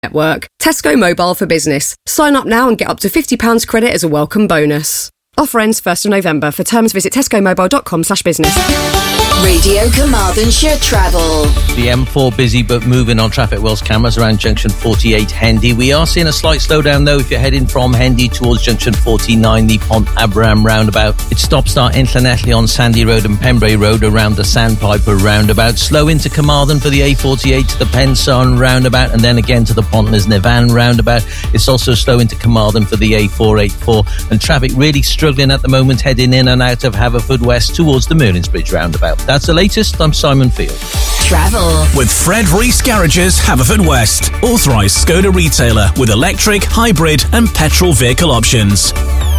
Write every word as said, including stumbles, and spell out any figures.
network. Tesco Mobile for Business. Sign up now and get up to fifty pounds credit as a welcome bonus. Offer ends first of November. For terms, visit tescomobile.com slash business. Radio Carmarthenshire Travel. The M four busy but moving on Traffic Well's cameras around junction forty-eight Hendy. We are seeing a slight slowdown though if you're heading from Hendy towards junction forty-nine, the Pont Abraham roundabout. It stops start in Llanelli on Sandy Road and Pembrey Road around the Sandpiper roundabout. Slow into Carmarthen for the A forty-eight to the Pensarn roundabout and then again to the Pontnes Nevan roundabout. It's also slow into Carmarthen for the A four eighty-four, and traffic really struggling at the moment heading in and out of Haverfordwest towards the Merlinsbridge roundabout. That's the latest. I'm Simon Field. Travel with Fred Rees Garages, Haverfordwest, authorised Skoda retailer with electric, hybrid and petrol vehicle options.